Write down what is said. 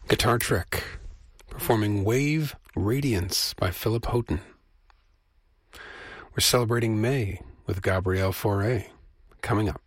Guitar Trick, performing Wave Radiance by Philip Houghton. We're celebrating May with Gabrielle Fauré coming up.